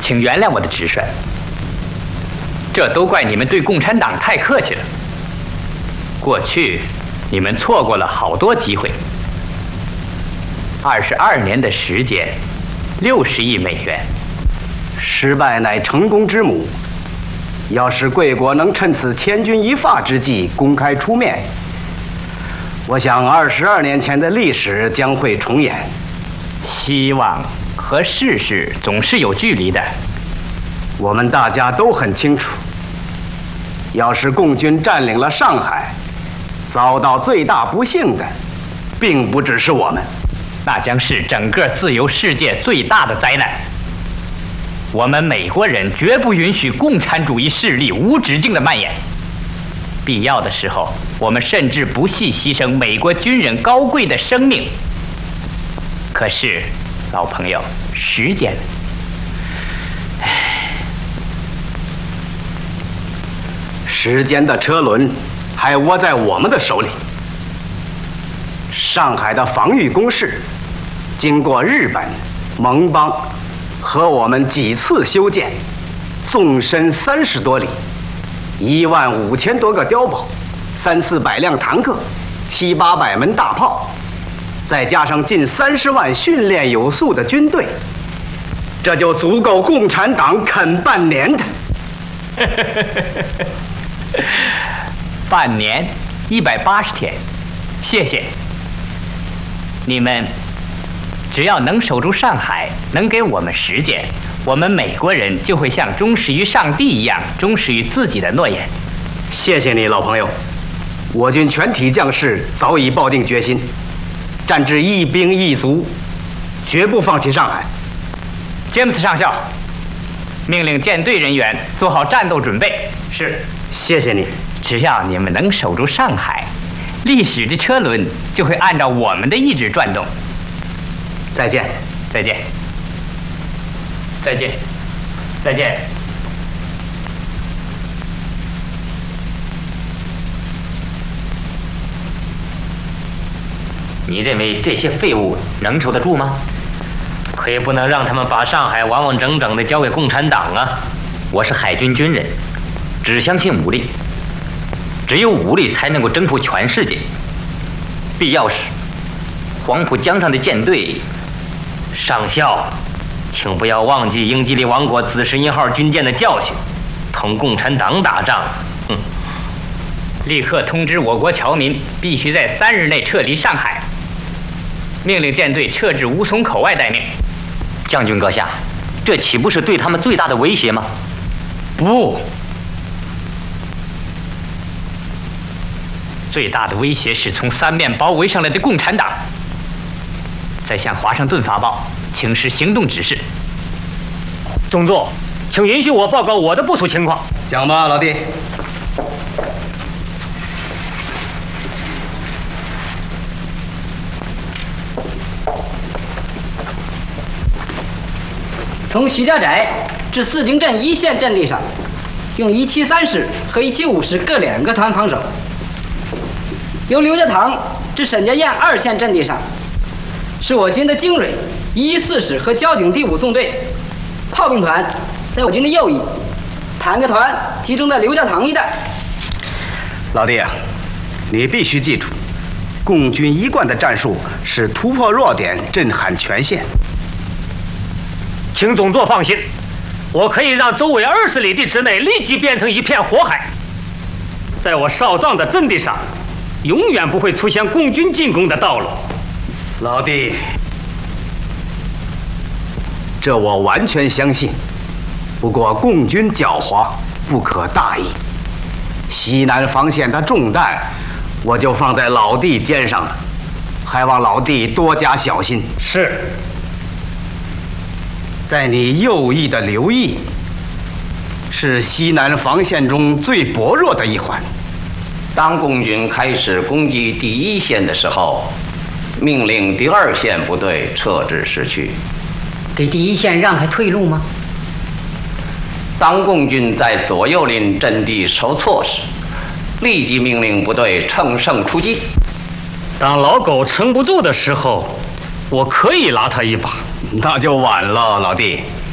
请原谅我的直率，这都怪你们对共产党太客气了。过去，你们错过了好多机会。22年的时间，60亿美元， 失败乃成功之母。要是贵国能趁此千钧一发之际公开出面，我想22年前的历史将会重演。 希望和事实总是有距离的， 我们大家都很清楚。要是共军占领了上海，遭到最大不幸的，并不只是我们， 那将是整个自由世界最大的灾难。我们美国人绝不允许共产主义势力无止境的蔓延。必要的时候，我们甚至不惜牺牲美国军人高贵的生命。可是，老朋友，时间， 时间的车轮还握在我们的手里。上海的防御工事，经过日本、盟邦和我们几次修建，纵深30多里，15000多个碉堡，300-400辆坦克，700-800门大炮，再加上近30万训练有素的军队，这就足够共产党啃半年的。 半年，180天，谢谢。你们只要能守住上海，能给我们时间，我们美国人就会像忠实于上帝一样，忠实于自己的诺言。 谢谢你，老朋友。我军全体将士早已抱定决心，战至一兵一卒，绝不放弃上海。 詹姆斯上校，命令舰队人员做好战斗准备。是。 谢谢你。 只要你们能守住上海，历史的车轮就会按照我们的意志转动。 再见， 再见，再见，再见。 你认为这些废物能守得住吗？ 可也不能让他们把上海完完整整的交给共产党啊！ 我是海军军人，只相信武力，只有武力才能够征服全世界。必要时，黄浦江上的舰队。 上校，请不要忘记英吉利王国紫石1号军舰的教训，同共产党打仗， 立刻通知我国侨民，必须在3日内撤离上海。命令舰队撤至吴淞口外待命。 将军阁下，这岂不是对他们最大的威胁吗？ 不，最大的威胁是从3面包围上来的共产党。再向华盛顿发报，请示行动指示。 中座，请允许我报告我的部署情况。 讲吧，老弟。 从徐家寨至四井镇一线阵地上，用173师和175师各2个团防守；由刘家塘至沈家堰2线阵地上，是我军的精锐114师和交警第5纵队，炮兵团在我军的右翼，坦克团集中在刘家塘一带。 老弟啊，你必须记住，共军一贯的战术是突破弱点，震撼全线。 请总座放心，我可以让周围20里地之内立即变成一片火海。在我少壮的阵地上，永远不会出现共军进攻的道路。 老弟，这我完全相信。不过共军狡猾，不可大意。西南防线的重担，我就放在老弟肩上了，还望老弟多加小心。 是。 在你右翼的刘毅，是西南防线中最薄弱的一环。 当共军开始攻击第1线的时候，命令第2线部队撤至市区， 给第1线让开退路吗？ 当共军在左右邻阵地受挫时，立即命令部队乘胜出击。 当老狗撑不住的时候，我可以拉他一把。 那就晚了，老弟。